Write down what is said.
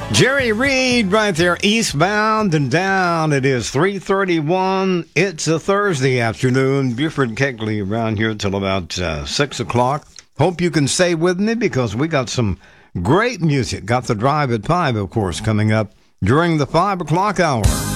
Jerry Reed right there, eastbound and down. It is 3:31. It's a Thursday afternoon. Buford Kegley around here till about 6 o'clock. Hope you can stay with me because we got some great music. Got the Drive at 5, of course, coming up during the 5 o'clock hour.